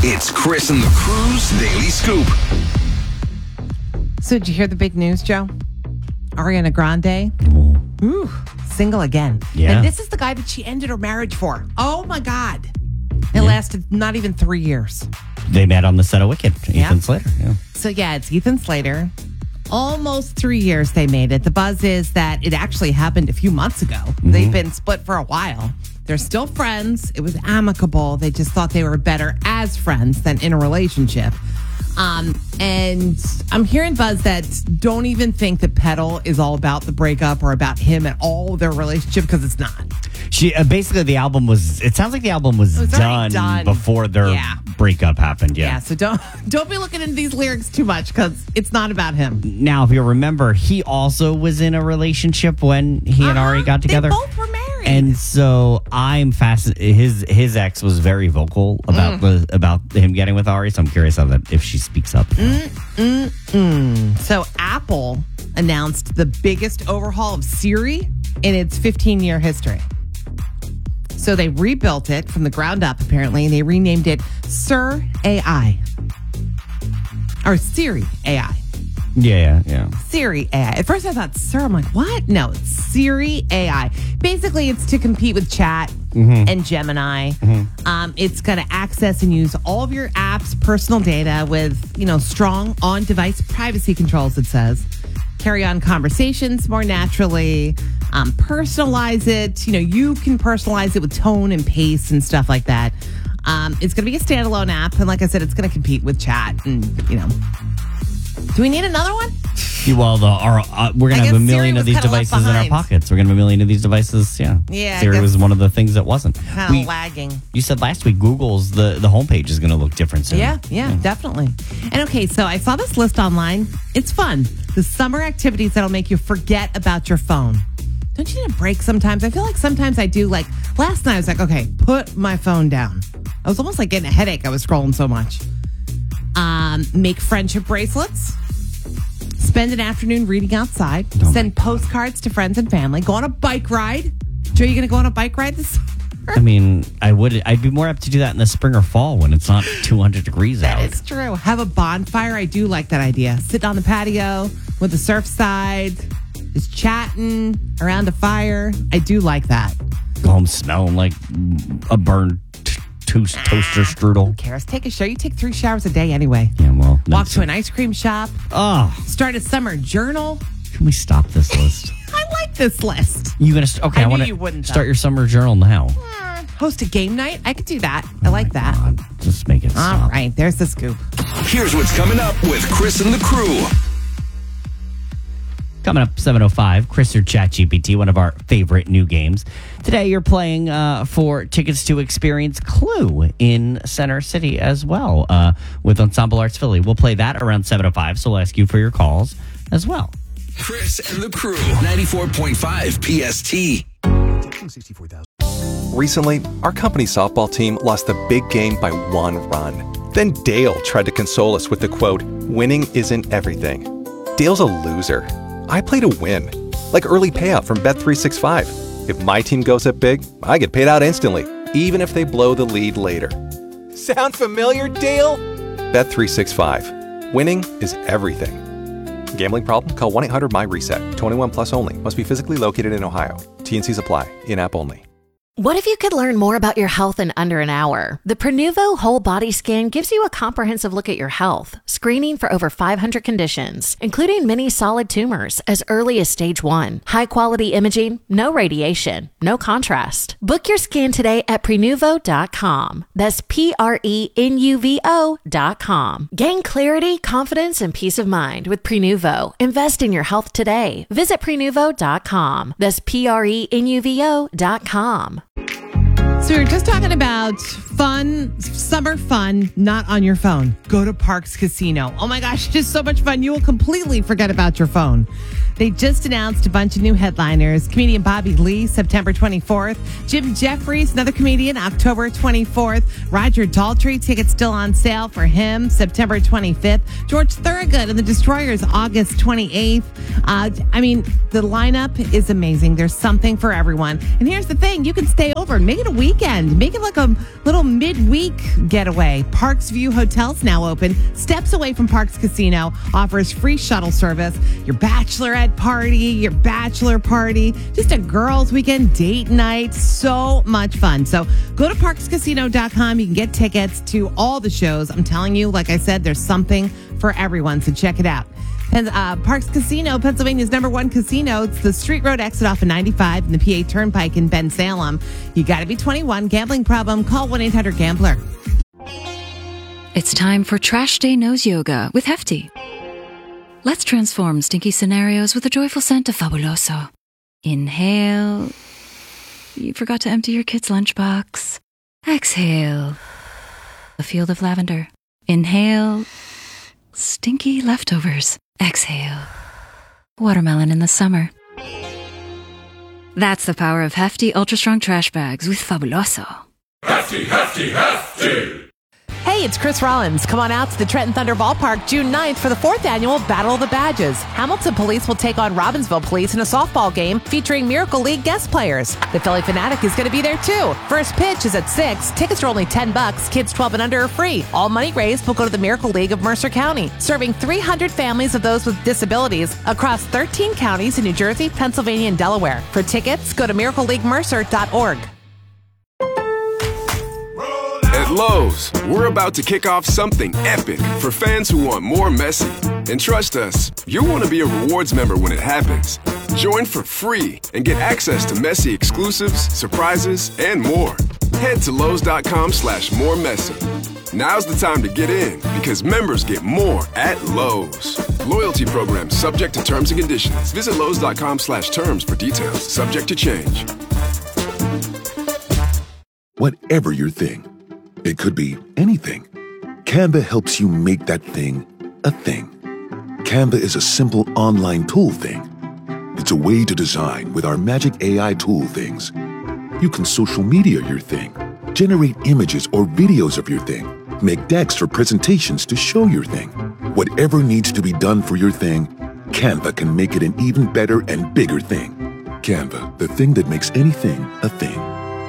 It's Chris and the Crew's Daily Scoop. So did you hear the big news, Joe? Ariana Grande, single again. Yeah. And this is the guy that she ended her marriage for. Oh, my God. It lasted not even 3 years. They met on the set of Wicked, Ethan Slater. Yeah. So, yeah, it's Ethan Slater. Almost 3 years they made it. The buzz is that it actually happened a few months ago. They've been split for a while. They're still friends. It was amicable. They just thought they were better as friends than in a relationship. And I'm hearing buzz that don't even think that Petal is all about the breakup or about him at all, their relationship, because it's not. She basically the album was. It sounds like the album was done before their breakup happened. Yeah. So don't be looking into these lyrics too much because it's not about him. Now, if you remember, he also was in a relationship when he and Ari got together. They both were married. And so I'm fascinated. His ex was very vocal about about him getting with Ari. So I'm curious if she speaks up. So Apple announced the biggest overhaul of Siri in its 15-year history. So they rebuilt it from the ground up, apparently, and they renamed it Sir AI. Or Siri AI. Yeah. Siri AI. At first I thought Sir. I'm like, what? No, it's Siri AI. Basically, it's to compete with Chat and Gemini. It's going to access and use all of your apps' personal data with, strong on-device privacy controls, it says. Carry on conversations more naturally. Personalize it. You can personalize it with tone and pace and stuff like that. It's going to be a standalone app. And like I said, it's going to compete with Chat and, Do we need another one? Well, we're going to have a million of these devices in our pockets. We're going to have a million of these devices. Yeah. Siri was one of the things that wasn't. Kind of lagging. You said last week Google's the homepage is going to look different soon. Yeah, definitely. And okay, so I saw this list online. It's fun. The summer activities that'll make you forget about your phone. Don't you need a break sometimes? I feel like sometimes I do. Like last night, I was like, okay, put my phone down. I was almost like getting a headache. I was scrolling so much. Make friendship bracelets. Spend an afternoon reading outside. Send postcards to friends and family. Go on a bike ride. Joe, you going to go on a bike ride this summer? I mean, I'd be more apt to do that in the spring or fall when it's not 200 degrees out. That is true. Have a bonfire. I do like that idea. Sit on the patio with the surf side, just chatting around a fire. I do like that. Go home smelling like a burned toaster strudel. Who cares? Take a shower. You take 3 showers a day anyway. Yeah, well. Walk to an ice cream shop. Oh. Start a summer journal. Can we stop this list? I like this list. You gonna? Okay, I want to start your summer journal now. Host a game night. I could do that. I like that. God. Just make it stop. All right, there's the scoop. Here's what's coming up with Chris and the Crew. Coming up 7:05, Chris or ChatGPT, one of our favorite new games. Today you're playing for tickets to experience Clue in Center City as well with Ensemble Arts Philly. We'll play that around 7:05, so we'll ask you for your calls as well. Chris and the Crew, 94.5 PST. Recently, our company softball team lost a big game by 1 run. Then Dale tried to console us with the quote, "Winning isn't everything." Dale's a loser. I play to win, like early payout from Bet365. If my team goes up big, I get paid out instantly, even if they blow the lead later. Sound familiar, Dale? Bet365. Winning is everything. Gambling problem? Call 1-800-MY-RESET. 21 plus only. Must be physically located in Ohio. T&Cs apply. In-app only. What if you could learn more about your health in under an hour? The Prenuvo Whole Body Scan gives you a comprehensive look at your health, screening for over 500 conditions, including many solid tumors as early as stage 1. High-quality imaging, no radiation, no contrast. Book your scan today at Prenuvo.com. That's Prenuvo.com. Gain clarity, confidence, and peace of mind with Prenuvo. Invest in your health today. Visit Prenuvo.com. That's Prenuvo.com. So we were just talking about summer fun, not on your phone. Go to Parks Casino. Oh my gosh, just so much fun. You will completely forget about your phone. They just announced a bunch of new headliners. Comedian Bobby Lee, September 24th. Jim Jeffries, another comedian, October 24th. Roger Daltrey, tickets still on sale for him, September 25th. George Thorogood and the Destroyers, August 28th. The lineup is amazing. There's something for everyone. And here's the thing. You can stay over and make it a weekend. Make it like a little midweek getaway. Parks View Hotel's now open. Steps away from Parks Casino. Offers free shuttle service. Your bachelorette party, your bachelor party, just a girls' weekend date night. So much fun. So go to parkscasino.com. You can get tickets to all the shows. I'm telling you, like I said, there's something for everyone. So check it out. And Parks Casino, Pennsylvania's #1 casino. It's the Street Road exit off of 95 and the PA Turnpike in Bensalem. You got to be 21. Gambling problem? Call 1-800-GAMBLER. It's time for Trash Day Nose Yoga with Hefty. Let's transform stinky scenarios with a joyful scent of Fabuloso. Inhale. You forgot to empty your kid's lunchbox. Exhale. A field of lavender. Inhale. Stinky leftovers. Exhale. Watermelon in the summer. That's the power of Hefty Ultra Strong Trash Bags with Fabuloso. Hefty, hefty, hefty. Hey, it's Chris Rollins. Come on out to the Trenton Thunder Ballpark June 9th for the 4th annual Battle of the Badges. Hamilton Police will take on Robbinsville Police in a softball game featuring Miracle League guest players. The Philly Fanatic is going to be there too. First pitch is at 6. Tickets are only $10. Kids 12 and under are free. All money raised will go to the Miracle League of Mercer County, serving 300 families of those with disabilities across 13 counties in New Jersey, Pennsylvania, and Delaware. For tickets, go to miracleleaguemercer.org. At Lowe's, we're about to kick off something epic for fans who want more Messi. And trust us, you'll want to be a rewards member when it happens. Join for free and get access to Messi exclusives, surprises, and more. Head to Lowe's.com/moremessy. Now's the time to get in because members get more at Lowe's. Loyalty program subject to terms and conditions. Visit Lowe's.com/terms for details. Subject to change. Whatever your thing, it could be anything. Canva helps you make that thing a thing. Canva is a simple online tool thing. It's a way to design with our magic AI tool things. You can social media your thing, generate images or videos of your thing, make decks or presentations to show your thing. Whatever needs to be done for your thing, Canva can make it an even better and bigger thing. Canva, the thing that makes anything a thing.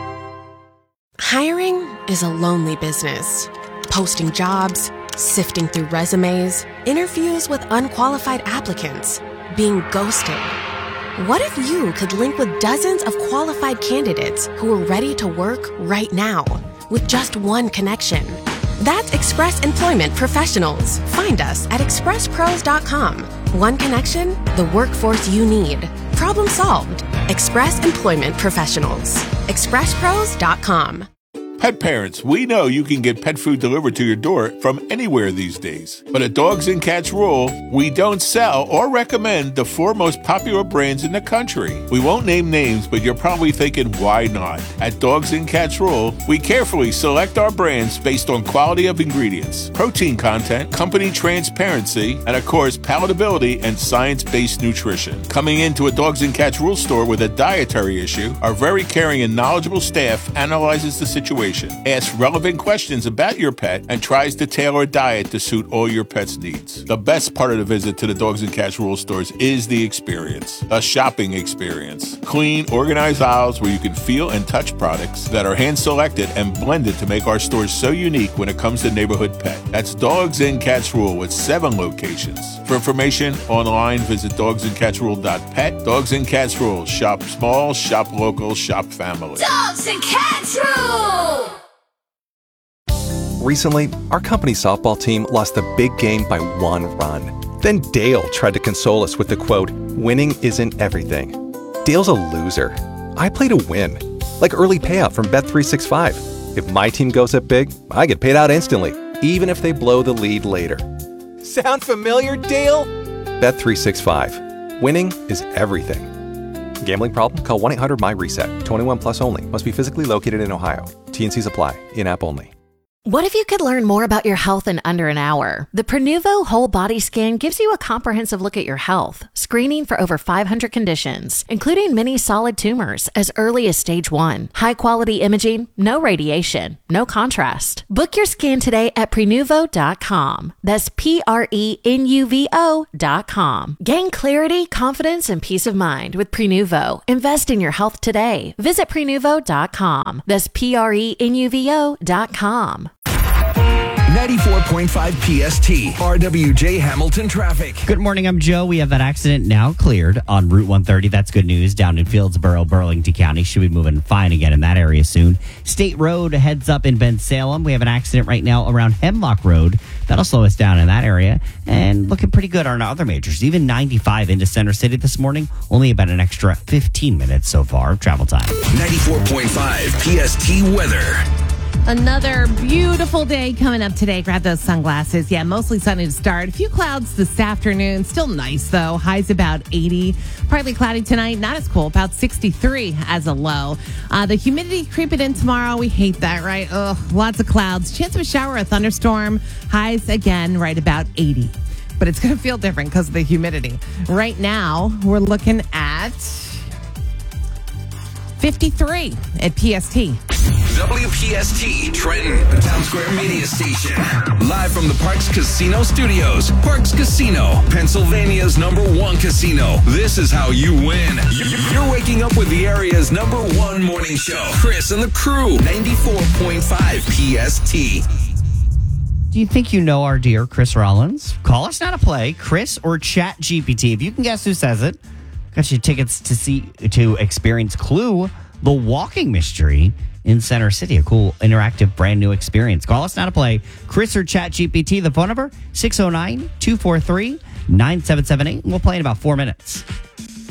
Hiring is a lonely business. Posting jobs, sifting through resumes, interviews with unqualified applicants, being ghosted. What if you could link with dozens of qualified candidates who are ready to work right now with just one connection? That's Express Employment Professionals. Find us at expresspros.com. One connection, the workforce you need. Problem solved. Express Employment Professionals. expresspros.com. Pet parents, we know you can get pet food delivered to your door from anywhere these days. But at Dogs and Cats Rule, we don't sell or recommend the 4 most popular brands in the country. We won't name names, but you're probably thinking, why not? At Dogs and Cats Rule, we carefully select our brands based on quality of ingredients, protein content, company transparency, and of course, palatability and science-based nutrition. Coming into a Dogs and Cats Rule store with a dietary issue, our very caring and knowledgeable staff analyzes the situation, asks relevant questions about your pet, and tries to tailor a diet to suit all your pet's needs. The best part of the visit to the Dogs and Cats Rule stores is the experience, a shopping experience. Clean, organized aisles where you can feel and touch products that are hand-selected and blended to make our stores so unique when it comes to neighborhood pet. That's Dogs and Cats Rule with 7 locations. For information online, visit dogsandcatsrule.pet. Dogs and Cats Rule. Shop small, shop local, shop family. Dogs and Cats Rule! Recently, our company softball team lost the big game by 1 run. Then Dale tried to console us with the quote, "Winning isn't everything." Dale's a loser. I play to win, like early payout from Bet365. If my team goes up big, I get paid out instantly, even if they blow the lead later. Sound familiar, Dale? Bet365. Winning is everything. Gambling problem? Call 1-800-MY-RESET. 21 plus only. Must be physically located in Ohio. T&Cs apply. In-app only. What if you could learn more about your health in under an hour? The Prenuvo Whole Body Scan gives you a comprehensive look at your health, screening for over 500 conditions, including many solid tumors as early as stage 1. High-quality imaging, no radiation, no contrast. Book your scan today at Prenuvo.com. That's Prenuvo.com. Gain clarity, confidence, and peace of mind with Prenuvo. Invest in your health today. Visit Prenuvo.com. That's Prenuvo.com. 94.5 PST, RWJ Hamilton traffic. Good morning, I'm Joe. We have that accident now cleared on Route 130. That's good news. Down in Fieldsboro, Burlington County. Should be moving fine again in that area soon. State Road heads up in Bensalem. We have an accident right now around Hemlock Road. That'll slow us down in that area. And looking pretty good on our other majors. Even 95 into Center City this morning. Only about an extra 15 minutes so far of travel time. 94.5 PST weather. Another beautiful day coming up today. Grab those sunglasses. Yeah, mostly sunny to start. A few clouds this afternoon. Still nice, though. Highs about 80. Partly cloudy tonight. Not as cool. About 63 as a low. The humidity creeping in tomorrow. We hate that, right? Ugh, lots of clouds. Chance of a shower or a thunderstorm. Highs, again, right about 80. But it's going to feel different because of the humidity. Right now, we're looking at 53 at PST. WPST Trenton, the Town Square Media Station. Live from the Parks Casino Studios. Parks Casino, Pennsylvania's #1 casino. This is how you win. You're waking up with the area's #1 morning show. Chris and the crew, 94.5 PST. Do you think you know our dear Chris Rollins? Call us now to play, Chris or ChatGPT. If you can guess who says it, got you tickets to experience Clue, the walking mystery in Center City. A cool, interactive, brand new experience. Call us now to play Chris or ChatGPT. The phone number, 609-243-9778. We'll play in about 4 minutes.